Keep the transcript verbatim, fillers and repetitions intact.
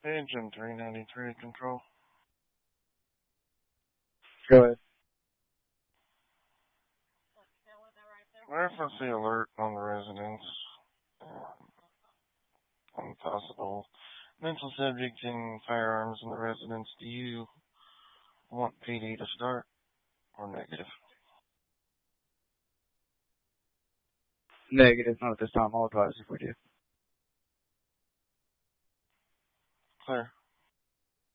Agent three ninety-three control. Go ahead. Reference the alert on the residence on possible mental subjects and firearms in the residence. Do you want P D to start or negative? Negative, not at this time. I'll advise if we do. Clear.